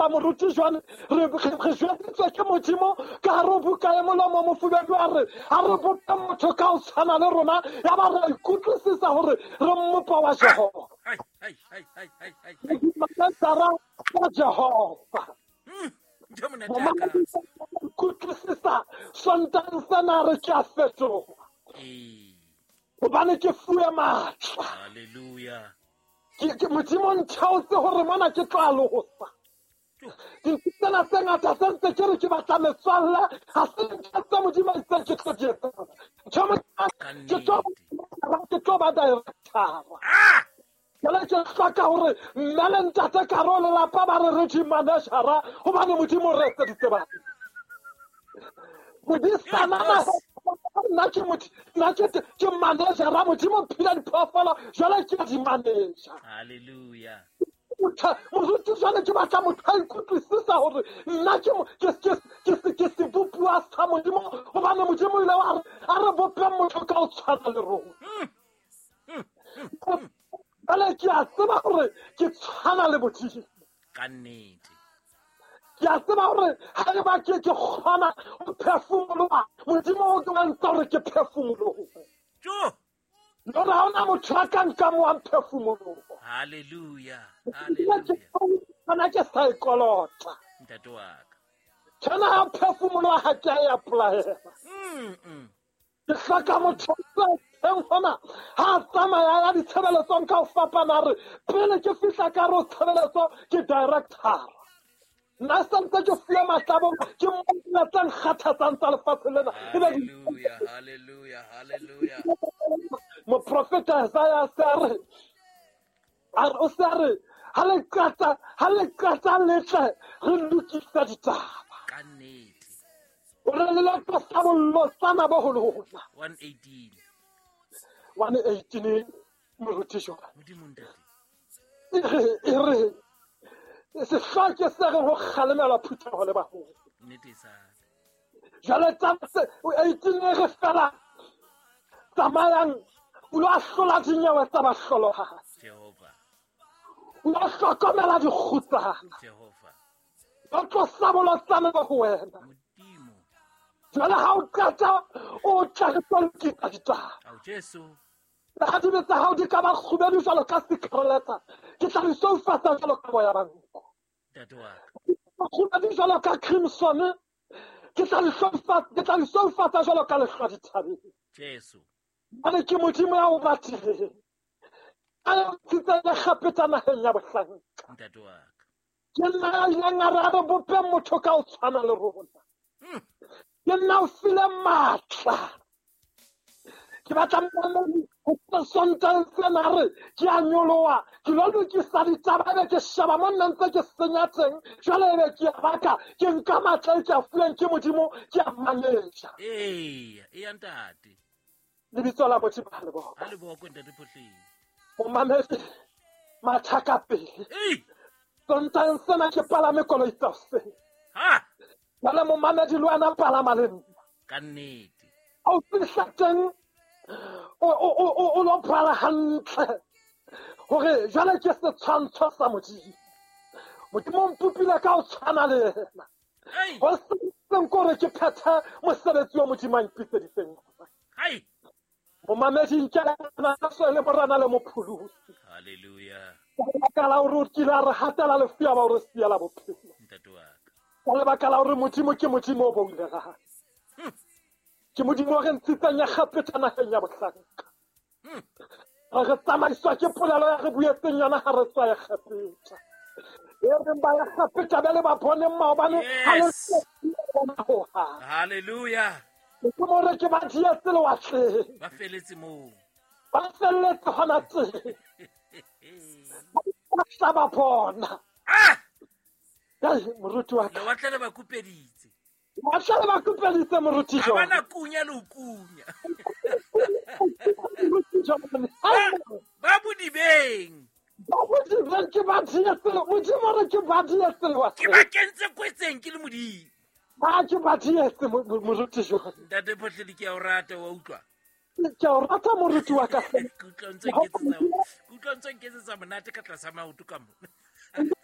taba moruti jwane re jwetsitswe ke modimo ka hare buka ya molomo mofubedu a re bope motho ka o tshwana le rona ya ba ra ikutlwisisa gore re mmopa wa Jehova Tara wa Jehova ikutlwisisa sontang sena re ke a fetoga gobane ke fuwe matla Hallelujah. ke modimo ntheotse gore mona ke tla logosa dintho tsena tse ngata tse ntse ke re ke batla metswalle ga se ntho tse modimo a itseng ke tlo di etsang ke tlo ba directara jale ke hloka gore mme le ntate Karo lelapa ba re re di managera gobane modimo re etseditse batho modisana nna ke managera modimo phila diphoofolo jale ke di manager Hallelujah. moruti jale ke batla motho a ikutlwisisa gore nna ke sebopua sa modimo gobane modimo ile a re bope motho ka o tshwana le rona jale ke a tseba gore ke tshwana le modimo Ka nnete. ke a tseba gore ga e ba ke kgona go phefumologa modimo o ke wantsa gore ke phefumologe lore ga ona motho a ka nka mo wa phefumologo Hallelujah. Hallelujah. Ke sa ikolota. Ntate wa ka. Tjena ha phefumologa ga ke a applyela. Ke hloka motho hona ha tsamaya ya ditshebeletsong ka o fapana re pele ke fihla ka re tshebeletso ke director. Nna santse ke fuwe matlabo ke monna tse nkgathatsang tsa lefatshe lena. Hallelujah. Hallelujah. Hallelujah. Moprofeta Isaiah o se re ha le qata letle re lokisa ditaba Ka nnete. o re le letlo sa bollo sana bo holona 118. 118 moruti jona Modimo ntate. se hlake se re go kgalemela phutego le bagolo Nnete sa. jale tsamse 18 re fela tsamayang o lo a hlola dinyewe tsa bahlologa Jehova. o lo hlokomela dikgutsana Jehova. o tlo sabolotsane go wena Modimo. jale ga o qeta o tla re tlo lokisa ditaba Ao Jesu. ga di betsa ga o di ka ba kgubedu jalo ka secreleta ke tla di soufatsa jalo ka boya banko Ntate wa ka. kgubedu jalo ka crimson ke tla di soufatsa jalo ka lehlwa dithabeng Jesu. ane ke modimo ya o batileng a ntshitse le kgapetsa nageng ya bohlanka Ntate wa ka. ke nna ya ileng a re a re bope motho ka o tshwana le rona ke nna o file matla ke batla sontang sena re ke a nyoloa ke lo lokisa ditaba ebe ke sheba mo nna ntse ke senya teng jwale ebe ke a baka ke nka matla e ke a fuweng ke modimo ke a manetša Ee, e ya ntate. lebitso la modimo ga le bona Ha le boko ntate Phohleng. momamedi mathaka pele Ei! sontang sena ke palame koloi taoseng Ha! jale momamedi le wena palama le nna Ka nnete. a o fihla teng o lo phala hantle gore jale ke setshwantsho sa modimo modimo o mpopile ka o tshwana le ena Ei! go seng kore ke phethe mosebetsi o modimo a nkiseditseng Hai! momamedi nkena so le morana le mopholosi Hallelujah. ka lebaka la gore o kile a re hatela lefia ba gore siela bophelo Ntate wa ka. ka lebaka la gore modimo ke modimo o boile gae ke modimo o re ntshitseng ya kgapetsa nageng ya bohlanka re tsamaiswa ke polelo ya re buetseng yona ga re tswa ya kgapetsa e reng ba ya kgapetsa be le ba bone maobane Yes. Hallelujah. ke mo re ke ba dietse lewatleng Ba feletse moo. ba felletse gona teng ba tla ba bona Ah! moruti wa ka Lewatle le ba kupeditse. ba tla le ba kupeditse moruti Ha bana kunya le ho kunya. Ba bodibeng. ke ba dietse modimo re ke ba dietse Ke lewatleng ba kentse kwetseng ke le modimo. ba ke ba dietse moruti jone Ntate Phohleng ke a o rata wa utlwa. ke o rata moruti wa ka Ke utlwa ntse nketsetsa monate ka tlasa maoto ka mo.